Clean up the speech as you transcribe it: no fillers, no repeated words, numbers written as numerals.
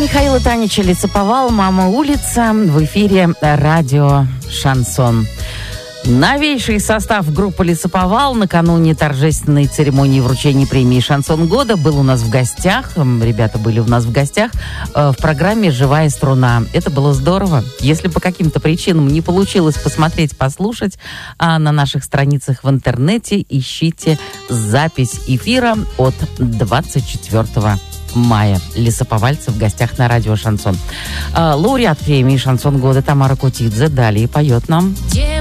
Михаила Танича «Лесоповал», «Мама улица». В эфире радио «Шансон». Новейший состав группы «Лесоповал» накануне торжественной церемонии вручения премии «Шансон года» был у нас в гостях. Ребята были у нас в гостях в программе «Живая струна». Это было здорово. Если по каким-то причинам не получилось посмотреть, послушать, на наших страницах в интернете ищите запись эфира от 24 мая. Лесоповальцы в гостях на радио «Шансон». Лауреат премии «Шансон года» Тамара Кутидзе далее поет нам.